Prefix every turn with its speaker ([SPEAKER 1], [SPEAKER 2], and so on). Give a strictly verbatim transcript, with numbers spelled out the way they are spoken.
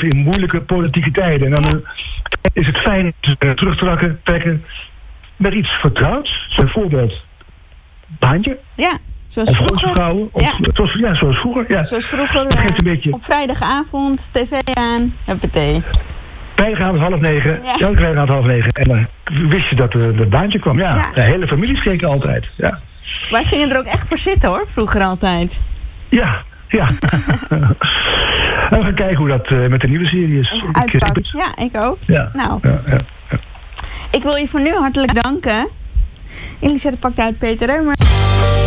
[SPEAKER 1] leven in moeilijke politieke tijden. En dan uh, is het fijn uh, terug te trekken, trekken met iets vertrouwds. Bijvoorbeeld baantje.
[SPEAKER 2] Ja, zoals
[SPEAKER 1] of
[SPEAKER 2] vroeger.
[SPEAKER 1] vrouwen. Of,
[SPEAKER 2] Ja.
[SPEAKER 1] Zoals, ja, zoals vroeger. Ja.
[SPEAKER 2] Zoals vroeger
[SPEAKER 1] Dat geeft
[SPEAKER 2] uh,
[SPEAKER 1] een beetje...
[SPEAKER 2] op vrijdagavond, tv aan, huppatee.
[SPEAKER 1] Vrijdagavond half negen,
[SPEAKER 2] Ja.
[SPEAKER 1] elke vrijdagavond half negen. En dan wist je dat uh, dat baantje kwam. Ja,
[SPEAKER 2] Ja.
[SPEAKER 1] de hele familie keken altijd. Ja,
[SPEAKER 2] Wij gingen er ook echt voor zitten hoor, vroeger altijd.
[SPEAKER 1] ja. ja. En we gaan kijken hoe dat uh, met de nieuwe serie is. Ik,
[SPEAKER 2] Uitpakt. Ja, ik ook.
[SPEAKER 1] Ja.
[SPEAKER 2] Nou,
[SPEAKER 1] Ja, ja, ja.
[SPEAKER 2] ik wil je voor nu hartelijk danken. Elisabeth pakt uit Peter Reumer.